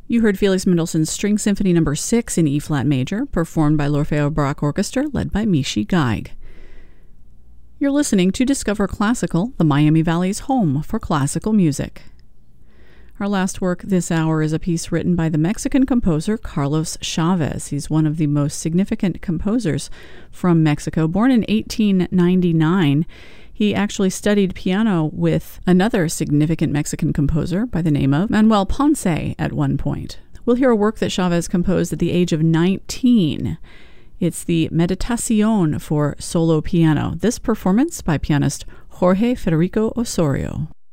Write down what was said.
You heard Felix Mendelssohn's String Symphony No. 6 in E-flat major, performed by l'Orfeo Baroque Orchestra, led by Michi Geig. You're listening to Discover Classical, the Miami Valley's home for classical music. Our last work this hour is a piece written by the Mexican composer Carlos Chavez. He's one of the most significant composers from Mexico. Born in 1899, he actually studied piano with another significant Mexican composer by the name of Manuel Ponce at one point. We'll hear a work that Chavez composed at the age of 19. It's the Meditación for solo piano. This performance by pianist Jorge Federico Osorio.